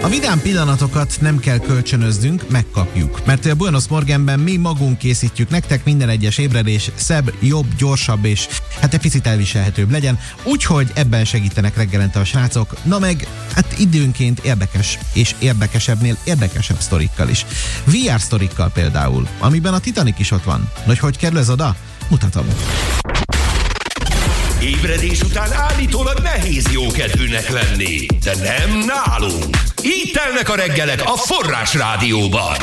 A vidám pillanatokat nem kell kölcsönöznünk, megkapjuk. Mert a Buenos Morgenben mi magunk készítjük nektek, minden egyes ébredés szebb, jobb, gyorsabb és hát egy picit elviselhetőbb legyen. Úgyhogy ebben segítenek reggelente a srácok, na meg hát időnként érdekes és érdekesebbnél érdekesebb sztorikkal is. VR sztorikkal például, amiben a Titanic is ott van. Hogy kerül ez oda? Mutatom. Ébredés után állítólag nehéz jókedvűnek lenni, de nem nálunk. Így telnek a reggelek a Forrás Rádióban.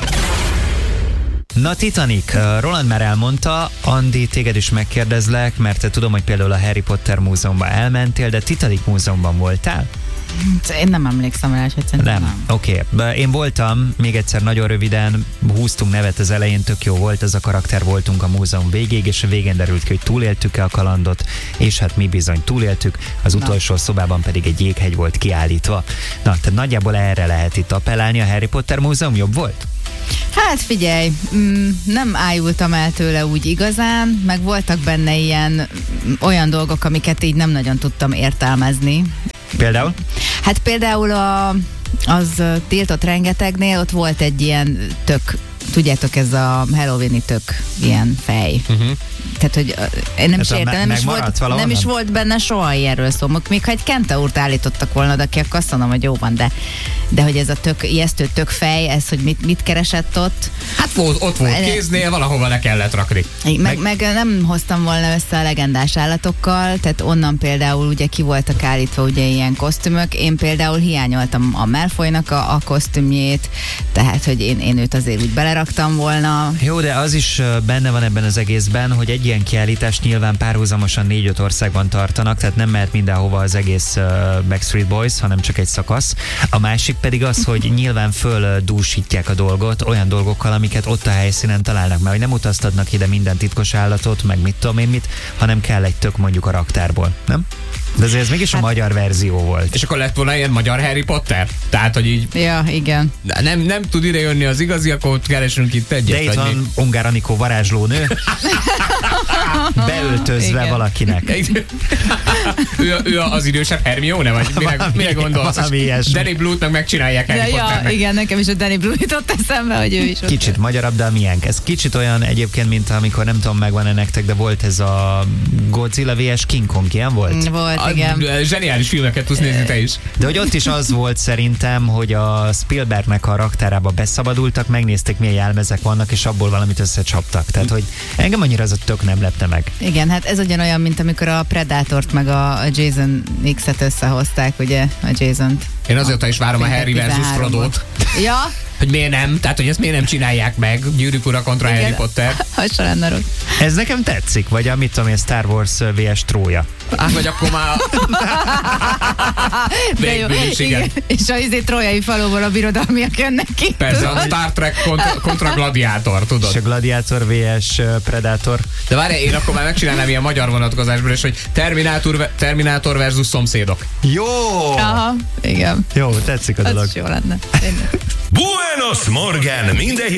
Na, Titanic, Roland már elmondta, Andi, téged is megkérdezlek, mert te tudom, hogy például a Harry Potter múzeumban elmentél, de Titanic múzeumban voltál? Én nem emlékszem rá, hogy szerintem nem. Oké. Én voltam, még egyszer nagyon röviden, húztunk nevet az elején, tök jó volt, ez a karakter voltunk a múzeum végéig, és a végén derült ki, hogy túléltük-e a kalandot, és hát mi bizony túléltük, az utolsó szobában pedig egy jéghegy volt kiállítva. Na, tehát nagyjából erre lehet itt appellálni, a Harry Potter múzeum jobb volt? Hát figyelj, nem ájultam el tőle úgy igazán, meg voltak benne ilyen olyan dolgok, amiket így nem nagyon tudtam értelmezni. Például? Hát például az tiltott rengetegnél ott volt egy ilyen tök, tudjátok, ez a Halloween-i tök ilyen fej. Tehát, hogy én nem is értem, nem is volt benne soha ilyenről szó. Még ha egy kentaurt állítottak volna, de akkor azt mondom, hogy jó van, de hogy ez a ijesztő tök fej, ez, hogy mit keresett ott. Hát ott volt kéznél, valahova le kellett rakni. Meg nem hoztam volna össze a legendás állatokkal, tehát onnan például ugye ki voltak állítva ugye ilyen kosztümök. Én például hiányoltam a Malfoynak a kosztümjét, tehát, hogy én őt azért úgy beleraktam volna. Jó, de az is benne van ebben az egészben, hogy egy ilyen kiállítást nyilván párhuzamosan 4-5 országban tartanak, tehát nem mehet mindenhova az egész Backstreet Boys, hanem csak egy szakasz. A másik pedig az, hogy nyilván földúsítják a dolgot olyan dolgokkal, amiket ott a helyszínen találnak, mert hogy nem utaztatnak ide minden titkos állatot, meg mit tudom én mit, hanem kell egy tök mondjuk a raktárból, nem? De azért ez mégis a magyar verzió volt. És akkor lett volna ilyen magyar Harry Potter? Tehát, hogy így... Ja, igen. Nem tud ide jönni az igazi, akkor keresünk itt egyet. De itt van Ungár Anikó varázslónő. Beöltözve igen. Valakinek. ő az idősebb Hermione, vagy mire gondolsz? Danny Blue-t megcsinálják Harry Potternek. Igen, nekem is a Danny Blue jutott eszembe, hogy ő is ott. Kicsit magyarabb, de miénk. Ez kicsit olyan egyébként, mint amikor nem tudom, megvan-e nektek, de volt ez a Godzilla vs. King Kong, ilyen volt? Volt, igen. Zseniális filmeket tudsz nézni te is. De hogy ott is az volt szerintem, hogy a Spielbergnek a raktárába beszabadultak, megnézték, milyen jelmezek vannak, és abból valamit összecsaptak. Tehát, hogy engem annyira az a tök nem lepte meg. Igen, hát ez ugyanolyan, mint amikor a Predátort meg a Jason X-et összehozták, ugye, a Jasont. Én azóta is várom a Harry versus Frodo-t. Ja? Hogy miért nem? Tehát, hogy ezt miért nem csinálják meg? Gyűrűk ura kontra Harry Potter. Hasonló. Ez nekem tetszik, vagy amit tudom én, Star Wars vs. Trója. Vagy akkor már... igen. És a trójai faluból a birodalmiak jönnek ki. Persze, a Star Trek kontra Gladiátor, tudod? És a Gladiátor vs. Predator. De várj, én akkor már megcsinálnám ilyen magyar vonatkozásból, és hogy Terminátor versus szomszédok. Jó! Aha, igen. Jó, tetszik a dolog. Ez jó lenne. Buenos Morgen, minden